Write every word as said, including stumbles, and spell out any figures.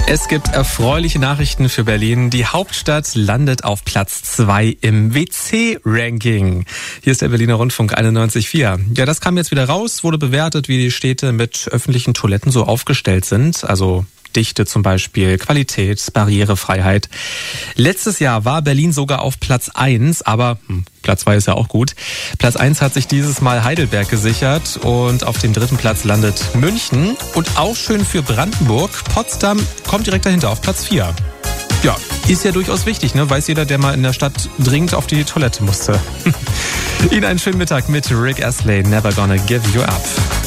Es gibt erfreuliche Nachrichten für Berlin. Die Hauptstadt landet auf Platz zwei im W C-Ranking. Hier ist der Berliner Rundfunk einundneunzig Komma vier. Ja, das kam jetzt wieder raus, wurde bewertet, wie die Städte mit öffentlichen Toiletten so aufgestellt sind. Also Dichte zum Beispiel, Qualität, Barrierefreiheit. Letztes Jahr war Berlin sogar auf Platz eins, aber hm, Platz zwei ist ja auch gut. Platz eins hat sich dieses Mal Heidelberg gesichert und auf dem dritten Platz landet München. Und auch schön für Brandenburg, Potsdam kommt direkt dahinter auf Platz vier. Ja, ist ja durchaus wichtig, ne? Weiß jeder, der mal in der Stadt dringend auf die Toilette musste. Ihnen einen schönen Mittag mit Rick Astley, Never Gonna Give You Up.